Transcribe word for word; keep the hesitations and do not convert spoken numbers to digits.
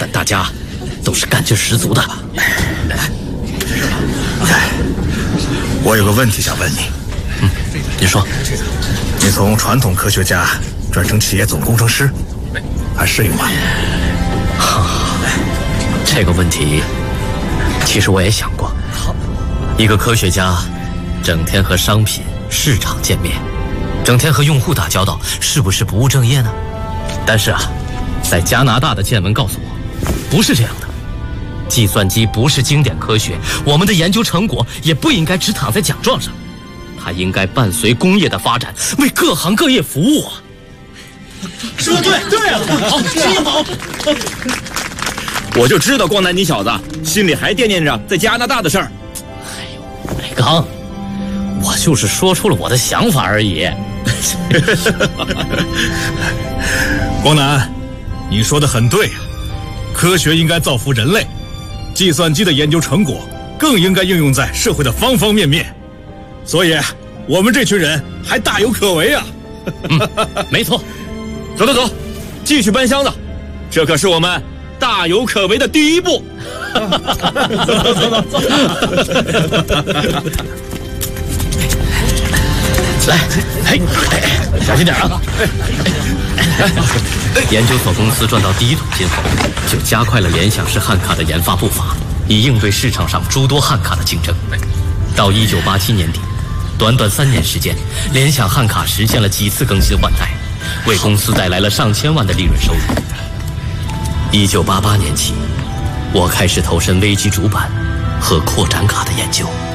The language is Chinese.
但大家都是干劲十足的。 哎，我有个问题想问你。 嗯，你说。 你从传统科学家转成企业总工程师，还适应吗？ 这个问题，其实我也想过。一个科学家，整天和商品市场见面，整天和用户打交道，是不是不务正业呢？但是啊，在加拿大的见闻告诉我，不是这样的。计算机不是经典科学，我们的研究成果也不应该只躺在奖状上。它应该伴随工业的发展，为各行各业服务啊！ 说的对，对啊，好，真好。 我就知道光南你小子心里还惦念着在加拿大的事儿。 哎呦，磊刚，我就是说出了我的想法而已。 光南，你说的很对啊，科学应该造福人类，计算机的研究成果更应该应用在社会的方方面面。所以，我们这群人还大有可为啊！ 嗯，没错。 走走走，继续搬箱子，这可是我们大有可为的第一步。 走走走走。来，嘿，小心点啊！研究所公司赚到第一桶金后，就加快了联想式汉卡的研发步伐，以应对市场上诸多汉卡的竞争。到一九八七年底，短短三年时间，联想汉卡实现了几次更新换代，为公司带来了上千万的利润收入。一九八八年起，我开始投身微机主板和扩展卡的研究。